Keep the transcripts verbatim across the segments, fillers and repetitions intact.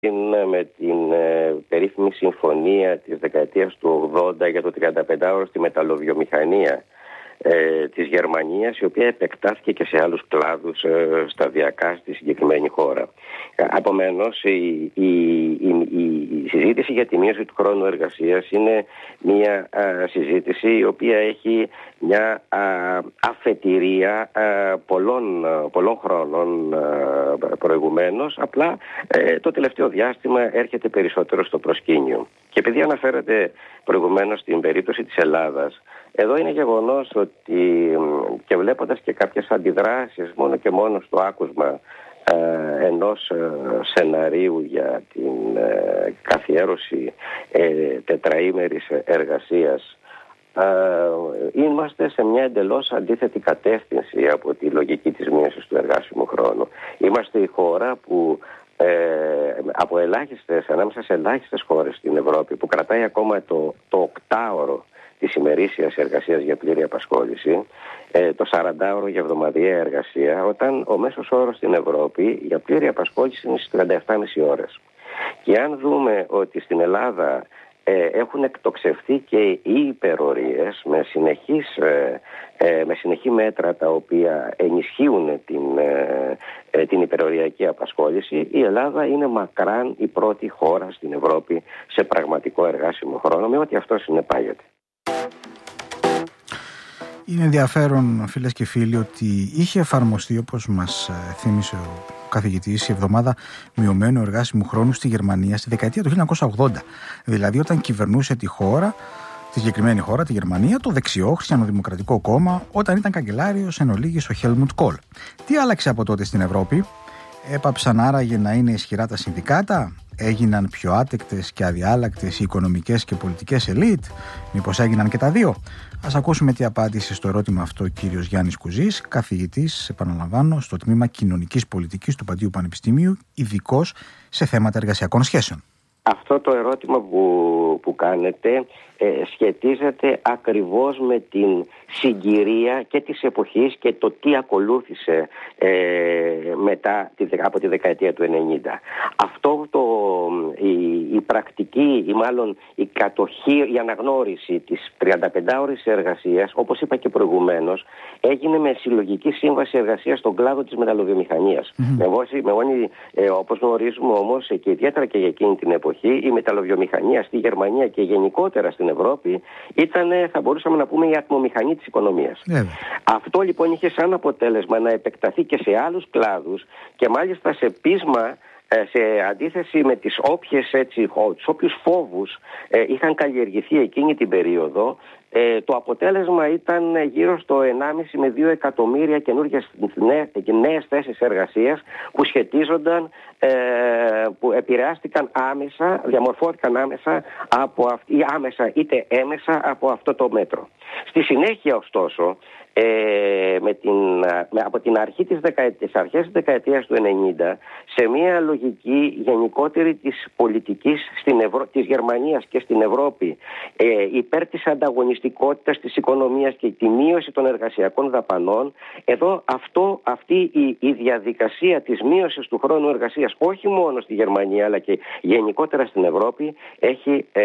με την ε, περίφημη συμφωνία της δεκαετίας του ογδόντα για το τριανταπεντάωρο στη μεταλλοβιομηχανία ε, της Γερμανίας, η οποία επεκτάθηκε και σε άλλους κλάδους ε, σταδιακά στη συγκεκριμένη χώρα. Επομένως, η, η, η, η συζήτηση για τη μείωση του χρόνου εργασίας είναι μια α, συζήτηση η οποία έχει μια α, αφετηρία α, πολλών, πολλών χρόνων α, προηγουμένως, απλά ε, το τελευταίο διάστημα έρχεται περισσότερο στο προσκήνιο. Και επειδή αναφέρατε προηγουμένως την περίπτωση της Ελλάδας, εδώ είναι γεγονός ότι, και βλέποντας και κάποιες αντιδράσεις μόνο και μόνο στο άκουσμα ε, ενός ε, σεναρίου για την ε, καθιέρωση ε, τετραήμερης εργασίας, ε, είμαστε σε μια εντελώς αντίθετη κατεύθυνση από τη λογική της μείωσης του εργάσιμου χρόνου. Είμαστε η χώρα που ε, από ελάχιστες, ανάμεσα σε ελάχιστες χώρες στην Ευρώπη, που κρατάει ακόμα το, το οκτάωρο της ημερήσιας εργασίας για πλήρη απασχόληση, ε, το σαραντάωρο για εβδομαδιαία εργασία, όταν ο μέσος όρος στην Ευρώπη για πλήρη απασχόληση είναι στις τριάντα επτά και μισή ώρες. Και αν δούμε ότι στην Ελλάδα ε, έχουν εκτοξευθεί και οι υπερορίες με, συνεχής, ε, ε, με συνεχή μέτρα τα οποία ενισχύουν την, ε, ε, την υπεροριακή απασχόληση, η Ελλάδα είναι μακράν η πρώτη χώρα στην Ευρώπη σε πραγματικό εργάσιμο χρόνο, με ό,τι αυτό συνεπάγεται. Είναι ενδιαφέρον, φίλες και φίλοι, ότι είχε εφαρμοστεί, όπως μας θύμισε ο καθηγητής, η εβδομάδα μειωμένου εργάσιμου χρόνου στη Γερμανία στη δεκαετία του χίλια εννιακόσια ογδόντα. Δηλαδή όταν κυβερνούσε τη χώρα, τη συγκεκριμένη χώρα, τη Γερμανία, το δεξιό χριστιανοδημοκρατικό κόμμα, όταν ήταν καγκελάριος εν ολίγης ο Χέλμουντ Κόλ. Τι άλλαξε από τότε στην Ευρώπη? Έπαψαν άραγε να είναι ισχυρά τα συνδικάτα? Έγιναν πιο άτεκτες και αδιάλακτες οι οικονομικές και πολιτικές ελίτ? Μήπως έγιναν και τα δύο? Ας ακούσουμε τι απάντησε στο ερώτημα αυτό ο κύριος Γιάννης Κουζής, καθηγητής, επαναλαμβάνω, στο τμήμα Κοινωνικής Πολιτικής του Παντίου Πανεπιστημίου, ειδικός σε θέματα εργασιακών σχέσεων. Αυτό το ερώτημα που, που κάνετε ε, σχετίζεται ακριβώς με την συγκυρία και της εποχής και το τι ακολούθησε ε, μετά τη, από τη δεκαετία του ενενήντα. Αυτό το, η, η πρακτική ή μάλλον η κατοχή, η αναγνώριση της τριανταπεντάωρης εργασίας, όπως είπα και προηγουμένως, έγινε με συλλογική σύμβαση εργασίας στον κλάδο της μεταλλοβιομηχανίας. Mm-hmm. Με βάση, με βάση ε, όπως γνωρίζουμε όμως και ιδιαίτερα και για εκείνη την εποχή, η μεταλλοβιομηχανία στη Γερμανία και γενικότερα στην Ευρώπη ήταν, θα μπορούσαμε να πούμε, η ατμομηχανή της οικονομίας. Yeah. Αυτό λοιπόν είχε σαν αποτέλεσμα να επεκταθεί και σε άλλους κλάδους και μάλιστα σε πείσμα, σε αντίθεση με τις όποιες, έτσι, τους όποιους φόβους ε, είχαν καλλιεργηθεί εκείνη την περίοδο. Ε, το αποτέλεσμα ήταν γύρω στο ενάμιση με δύο εκατομμύρια καινούργιες νέες θέσεις εργασίας που σχετίζονταν, ε, που επηρεάστηκαν άμεσα, διαμορφώθηκαν άμεσα, από αυ- ή άμεσα είτε έμεσα από αυτό το μέτρο. Στη συνέχεια ωστόσο, Ε, με την, με, από την αρχή της δεκαετίας, αρχές της δεκαετίας του ενενήντα, σε μια λογική γενικότερη της πολιτικής στην Ευρω... της Γερμανίας και στην Ευρώπη, ε, υπέρ της ανταγωνιστικότητας της οικονομίας και τη μείωση των εργασιακών δαπανών, εδώ αυτό, αυτή η, η διαδικασία της μείωσης του χρόνου εργασίας, όχι μόνο στη Γερμανία αλλά και γενικότερα στην Ευρώπη, έχει, ε,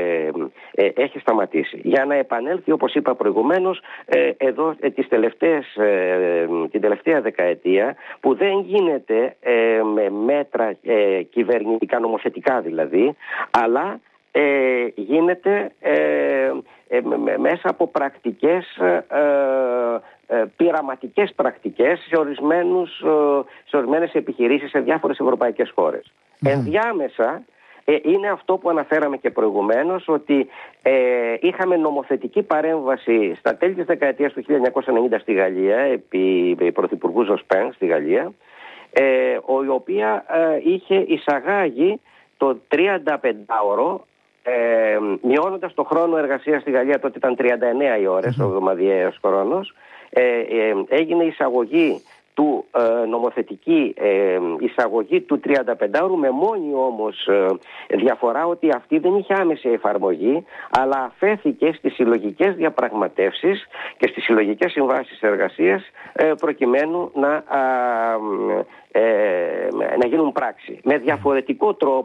ε, έχει σταματήσει. Για να επανέλθει, όπως είπα προηγουμένως, ε, εδώ Ε, τις τελευταίες, ε, την τελευταία δεκαετία, που δεν γίνεται ε, με μέτρα ε, κυβερνητικά, νομοθετικά δηλαδή, αλλά ε, γίνεται ε, ε, με, μέσα από πρακτικές, ε, ε, πειραματικές πρακτικές σε, ορισμένους, ε, σε ορισμένες επιχειρήσεις σε διάφορες ευρωπαϊκές χώρες. Mm. Ενδιάμεσα Ε, είναι αυτό που αναφέραμε και προηγουμένως, ότι ε, είχαμε νομοθετική παρέμβαση στα τέλη της δεκαετίας του χίλια εννιακόσια ενενήντα στη Γαλλία, επί, επί πρωθυπουργού Ζοσπέν στη Γαλλία, ε, ο, η οποία ε, είχε εισαγάγει το τριανταπεντάωρο, ε, μειώνοντας το χρόνο εργασίας στη Γαλλία, τότε ήταν τριάντα εννέα οι ώρες, ο εβδομαδιαίος χρόνος, ε, ε, έγινε εισαγωγή του ε, νομοθετική ε, εισαγωγή του τριανταπεντάωρου, με μόνη όμως ε, διαφορά ότι αυτή δεν είχε άμεση εφαρμογή, αλλά αφέθηκε στις συλλογικές διαπραγματεύσεις και στις συλλογικές συμβάσεις εργασίας ε, προκειμένου να, α, ε, να γίνουν πράξη. Με διαφορετικό τρόπο